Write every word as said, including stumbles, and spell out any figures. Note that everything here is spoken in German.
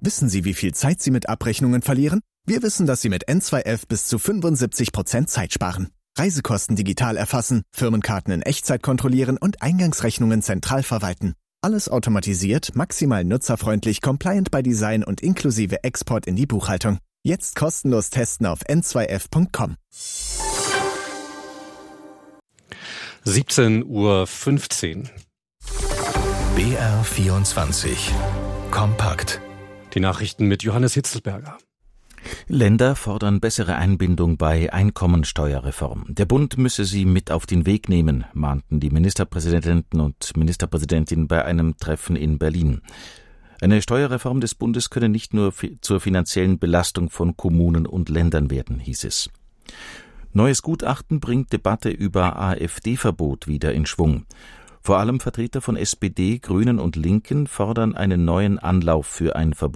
Wissen Sie, wie viel Zeit Sie mit Abrechnungen verlieren? Wir wissen, dass Sie mit N zwei F bis zu fünfundsiebzig Prozent Zeit sparen. Reisekosten digital erfassen, Firmenkarten in Echtzeit kontrollieren und Eingangsrechnungen zentral verwalten. Alles automatisiert, maximal nutzerfreundlich, compliant by Design und inklusive Export in die Buchhaltung. Jetzt kostenlos testen auf n zwei f punkt com. siebzehn Uhr fünfzehn. B R vierundzwanzig. Kompakt. Die Nachrichten mit Johannes Hitzelberger. Länder fordern bessere Einbindung bei Einkommensteuerreform. Der Bund müsse sie mit auf den Weg nehmen, mahnten die Ministerpräsidenten und Ministerpräsidentin bei einem Treffen in Berlin. Eine Steuerreform des Bundes könne nicht nur zur finanziellen Belastung von Kommunen und Ländern werden, hieß es. Neues Gutachten bringt Debatte über AfD-Verbot wieder in Schwung. Vor allem Vertreter von S P D, Grünen und Linken fordern einen neuen Anlauf für ein Verbot